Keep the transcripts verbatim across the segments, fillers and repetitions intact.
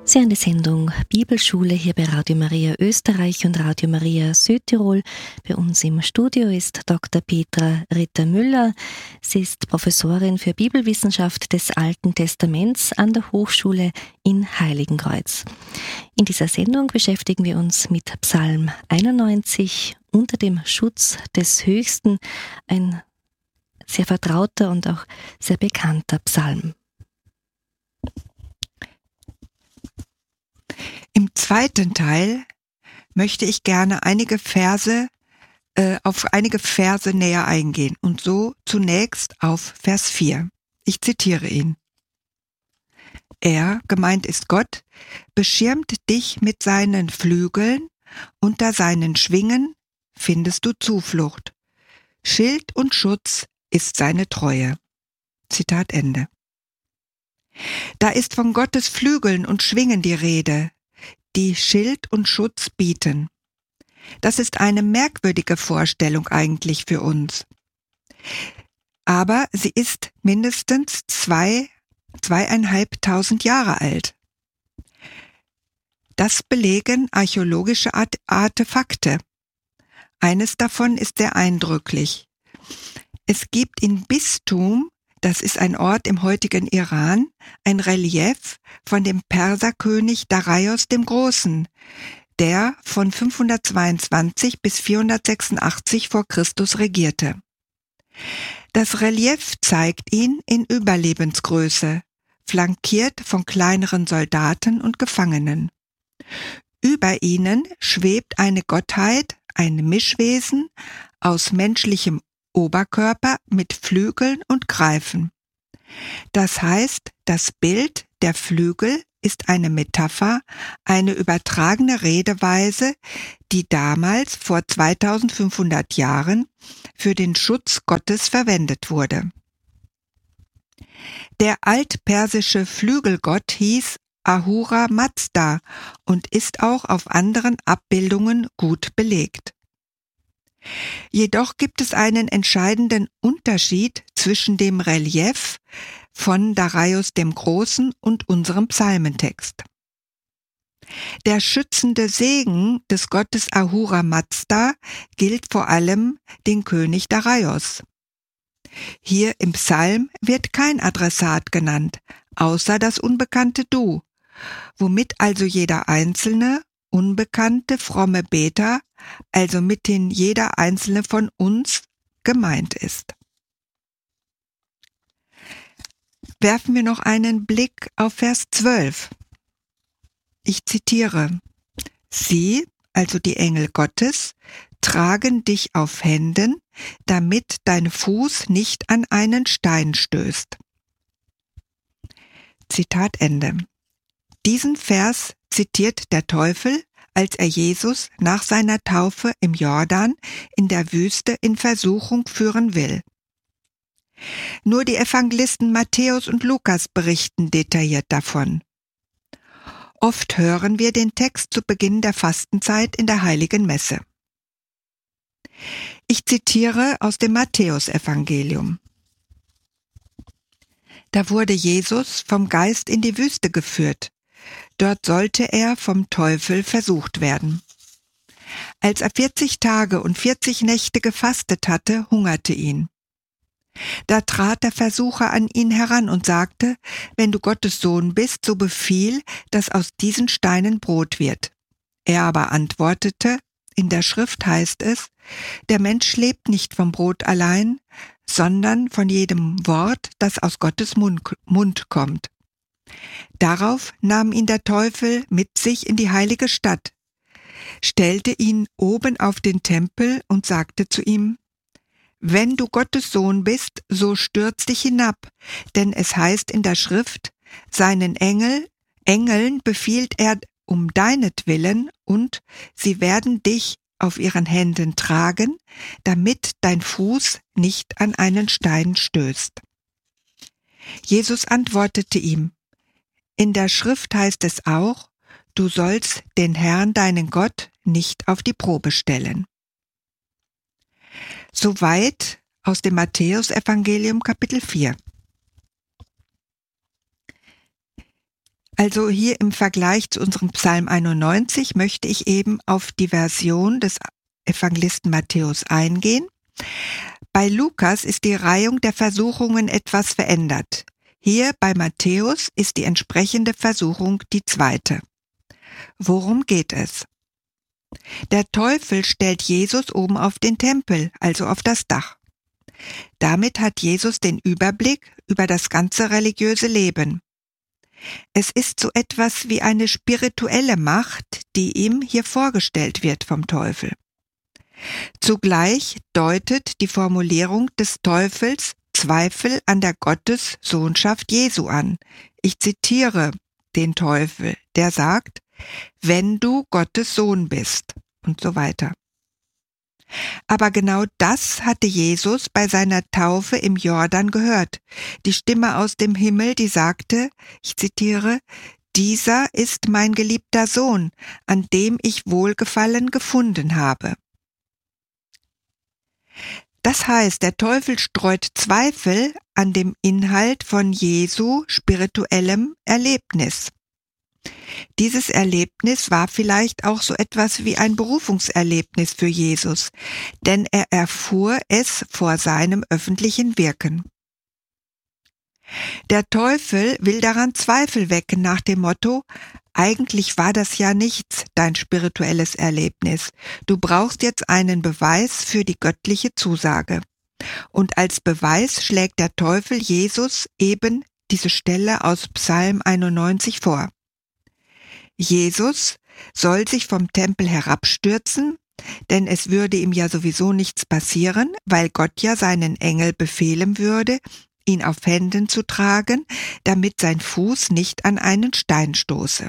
Sie hören die Sendung Bibelschule hier bei Radio Maria Österreich und Radio Maria Südtirol. Bei uns im Studio ist Doktor Petra Ritter-Müller. Sie ist Professorin für Bibelwissenschaft des Alten Testaments an der Hochschule in Heiligenkreuz. In dieser Sendung beschäftigen wir uns mit Psalm einundneunzig, unter dem Schutz des Höchsten, ein sehr vertrauter und auch sehr bekannter Psalm. Im zweiten Teil möchte ich gerne einige Verse, äh, auf einige Verse näher eingehen und so zunächst auf Vers vier. Ich zitiere ihn. Er, gemeint ist Gott, beschirmt dich mit seinen Flügeln, unter seinen Schwingen findest du Zuflucht. Schild und Schutz ist seine Treue. Zitat Ende. Da ist von Gottes Flügeln und Schwingen die Rede, die Schild und Schutz bieten. Das ist eine merkwürdige Vorstellung eigentlich für uns. Aber sie ist mindestens zwei, zweieinhalbtausend Jahre alt. Das belegen archäologische Art- Artefakte. Eines davon ist sehr eindrücklich. Es gibt in Bistum, das ist ein Ort im heutigen Iran, ein Relief von dem Perserkönig Darius dem Großen, der von fünfhundertzweiundzwanzig bis vierhundertsechsundachtzig vor Christus regierte. Das Relief zeigt ihn in Überlebensgröße, flankiert von kleineren Soldaten und Gefangenen. Über ihnen schwebt eine Gottheit, ein Mischwesen aus menschlichem Oberkörper mit Flügeln und Greifen. Das heißt, das Bild der Flügel ist eine Metapher, eine übertragene Redeweise, die damals vor zweitausendfünfhundert Jahren für den Schutz Gottes verwendet wurde. Der altpersische Flügelgott hieß Ahura Mazda und ist auch auf anderen Abbildungen gut belegt. Jedoch gibt es einen entscheidenden Unterschied zwischen dem Relief von Darius dem Großen und unserem Psalmentext. Der schützende Segen des Gottes Ahura Mazda gilt vor allem den König Darius. Hier im Psalm wird kein Adressat genannt, außer das unbekannte Du, womit also jeder einzelne, unbekannte, fromme Beter, also mithin jeder einzelne von uns, gemeint ist. Werfen wir noch einen Blick auf Vers zwölf. Ich zitiere: Sie, also die Engel Gottes, tragen dich auf Händen, damit dein Fuß nicht an einen Stein stößt. Zitat Ende. Diesen Vers zitiert der Teufel, als er Jesus nach seiner Taufe im Jordan in der Wüste in Versuchung führen will. Nur die Evangelisten Matthäus und Lukas berichten detailliert davon. Oft hören wir den Text zu Beginn der Fastenzeit in der Heiligen Messe. Ich zitiere aus dem Matthäusevangelium. Da wurde Jesus vom Geist in die Wüste geführt. Dort sollte er vom Teufel versucht werden. Als er vierzig Tage und vierzig Nächte gefastet hatte, hungerte ihn. Da trat der Versucher an ihn heran und sagte: Wenn du Gottes Sohn bist, so befiehl, dass aus diesen Steinen Brot wird. Er aber antwortete: In der Schrift heißt es, der Mensch lebt nicht vom Brot allein, sondern von jedem Wort, das aus Gottes Mund kommt. Darauf nahm ihn der Teufel mit sich in die heilige Stadt, stellte ihn oben auf den Tempel und sagte zu ihm: Wenn du Gottes Sohn bist, so stürz dich hinab, denn es heißt in der Schrift, seinen Engel, Engeln befiehlt er um deinetwillen, und sie werden dich auf ihren Händen tragen, damit dein Fuß nicht an einen Stein stößt. Jesus antwortete ihm: In der Schrift heißt es auch, du sollst den Herrn, deinen Gott, nicht auf die Probe stellen. Soweit aus dem Matthäusevangelium Kapitel vier. Also hier im Vergleich zu unserem Psalm einundneunzig möchte ich eben auf die Version des Evangelisten Matthäus eingehen. Bei Lukas ist die Reihung der Versuchungen etwas verändert. Hier bei Matthäus ist die entsprechende Versuchung die zweite. Worum geht es? Der Teufel stellt Jesus oben auf den Tempel, also auf das Dach. Damit hat Jesus den Überblick über das ganze religiöse Leben. Es ist so etwas wie eine spirituelle Macht, die ihm hier vorgestellt wird vom Teufel. Zugleich deutet die Formulierung des Teufels Zweifel an der Gottessohnschaft Jesu an. Ich zitiere den Teufel, der sagt, wenn du Gottes Sohn bist und so weiter. Aber genau das hatte Jesus bei seiner Taufe im Jordan gehört. Die Stimme aus dem Himmel, die sagte, ich zitiere, dieser ist mein geliebter Sohn, an dem ich Wohlgefallen gefunden habe. Das heißt, der Teufel streut Zweifel an dem Inhalt von Jesu spirituellem Erlebnis. Dieses Erlebnis war vielleicht auch so etwas wie ein Berufungserlebnis für Jesus, denn er erfuhr es vor seinem öffentlichen Wirken. Der Teufel will daran Zweifel wecken nach dem Motto, eigentlich war das ja nichts, dein spirituelles Erlebnis. Du brauchst jetzt einen Beweis für die göttliche Zusage. Und als Beweis schlägt der Teufel Jesus eben diese Stelle aus Psalm einundneunzig vor. Jesus soll sich vom Tempel herabstürzen, denn es würde ihm ja sowieso nichts passieren, weil Gott ja seinen Engel befehlen würde, ihn auf Händen zu tragen, damit sein Fuß nicht an einen Stein stoße.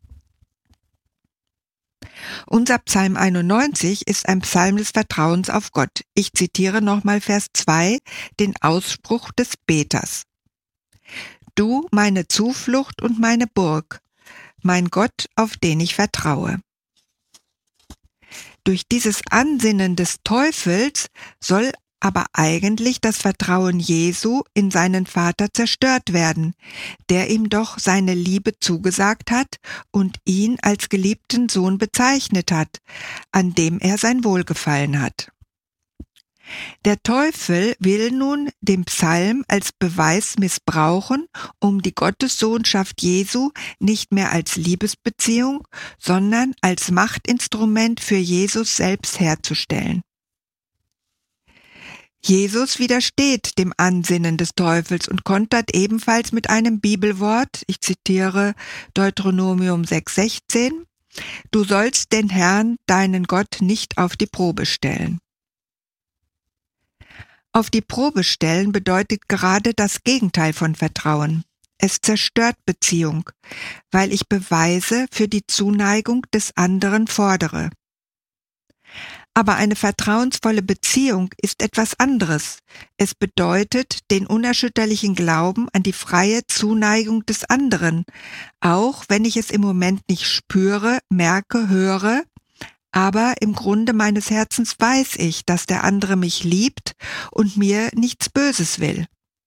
Unser Psalm einundneunzig ist ein Psalm des Vertrauens auf Gott. Ich zitiere nochmal Vers zwei, den Ausspruch des Beters. Du, meine Zuflucht und meine Burg, mein Gott, auf den ich vertraue. Durch dieses Ansinnen des Teufels soll aber eigentlich das Vertrauen Jesu in seinen Vater zerstört werden, der ihm doch seine Liebe zugesagt hat und ihn als geliebten Sohn bezeichnet hat, an dem er sein Wohlgefallen hat. Der Teufel will nun den Psalm als Beweis missbrauchen, um die Gottessohnschaft Jesu nicht mehr als Liebesbeziehung, sondern als Machtinstrument für Jesus selbst herzustellen. Jesus widersteht dem Ansinnen des Teufels und kontert ebenfalls mit einem Bibelwort, ich zitiere Deuteronomium sechs sechzehn, du sollst den Herrn, deinen Gott, nicht auf die Probe stellen. Auf die Probe stellen bedeutet gerade das Gegenteil von Vertrauen. Es zerstört Beziehung, weil ich Beweise für die Zuneigung des anderen fordere. Aber eine vertrauensvolle Beziehung ist etwas anderes. Es bedeutet den unerschütterlichen Glauben an die freie Zuneigung des anderen, auch wenn ich es im Moment nicht spüre, merke, höre, aber im Grunde meines Herzens weiß ich, dass der andere mich liebt und mir nichts Böses will.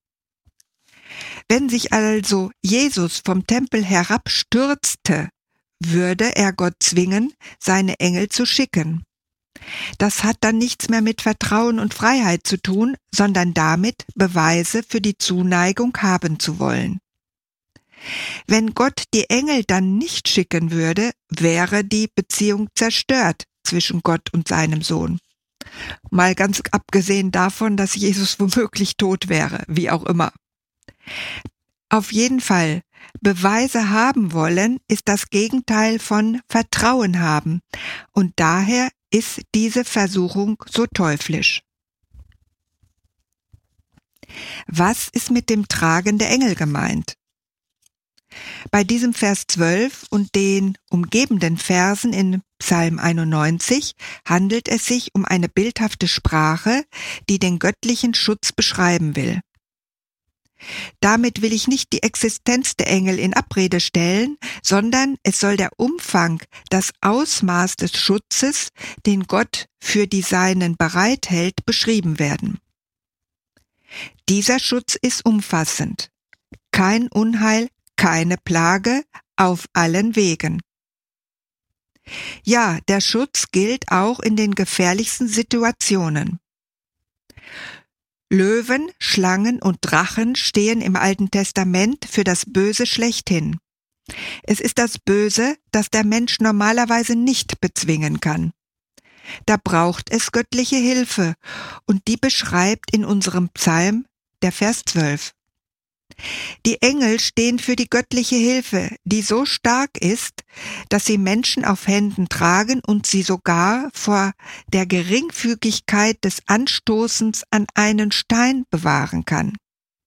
Wenn sich also Jesus vom Tempel herabstürzte, würde er Gott zwingen, seine Engel zu schicken. Das hat dann nichts mehr mit Vertrauen und Freiheit zu tun, sondern damit, Beweise für die Zuneigung haben zu wollen. Wenn Gott die Engel dann nicht schicken würde, wäre die Beziehung zerstört zwischen Gott und seinem Sohn. Mal ganz abgesehen davon, dass Jesus womöglich tot wäre, wie auch immer. Auf jeden Fall, Beweise haben wollen ist das Gegenteil von Vertrauen haben und daher ist diese Versuchung so teuflisch. Was ist mit dem Tragen der Engel gemeint? Bei diesem Vers zwölf und den umgebenden Versen in Psalm einundneunzig handelt es sich um eine bildhafte Sprache, die den göttlichen Schutz beschreiben will. Damit will ich nicht die Existenz der Engel in Abrede stellen, sondern es soll der Umfang, das Ausmaß des Schutzes, den Gott für die Seinen bereithält, beschrieben werden. Dieser Schutz ist umfassend. Kein Unheil, keine Plage, auf allen Wegen. Ja, der Schutz gilt auch in den gefährlichsten Situationen. Löwen, Schlangen und Drachen stehen im Alten Testament für das Böse schlechthin. Es ist das Böse, das der Mensch normalerweise nicht bezwingen kann. Da braucht es göttliche Hilfe, und die beschreibt in unserem Psalm der Vers zwölf. Die Engel stehen für die göttliche Hilfe, die so stark ist, dass sie Menschen auf Händen tragen und sie sogar vor der Geringfügigkeit des Anstoßens an einen Stein bewahren kann.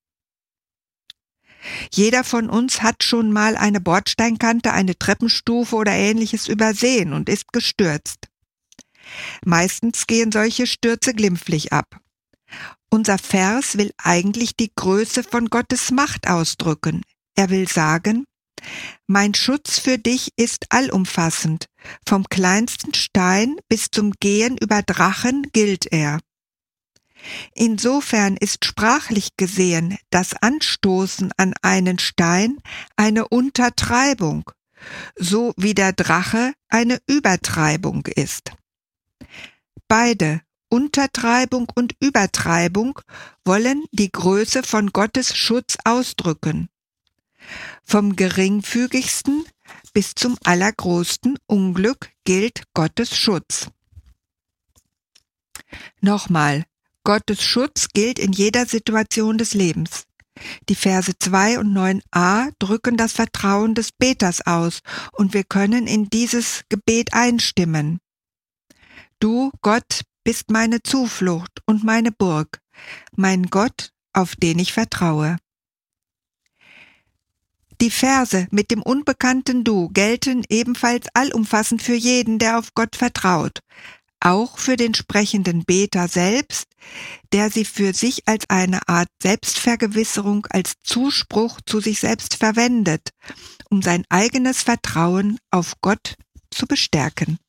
Jeder von uns hat schon mal eine Bordsteinkante, eine Treppenstufe oder Ähnliches übersehen und ist gestürzt. Meistens gehen solche Stürze glimpflich ab. Unser Vers will eigentlich die Größe von Gottes Macht ausdrücken. Er will sagen: Mein Schutz für dich ist allumfassend. Vom kleinsten Stein bis zum Gehen über Drachen gilt er. Insofern ist sprachlich gesehen das Anstoßen an einen Stein eine Untertreibung, so wie der Drache eine Übertreibung ist. Beide, Untertreibung und Übertreibung, wollen die Größe von Gottes Schutz ausdrücken. Vom geringfügigsten bis zum allergrößten Unglück gilt Gottes Schutz. Nochmal, Gottes Schutz gilt in jeder Situation des Lebens. Die Verse zwei und neun a drücken das Vertrauen des Beters aus, und wir können in dieses Gebet einstimmen. Du, Gott, bist meine Zuflucht und meine Burg, mein Gott, auf den ich vertraue. Die Verse mit dem unbekannten Du gelten ebenfalls allumfassend für jeden, der auf Gott vertraut, auch für den sprechenden Beter selbst, der sie für sich als eine Art Selbstvergewisserung, als Zuspruch zu sich selbst verwendet, um sein eigenes Vertrauen auf Gott zu bestärken.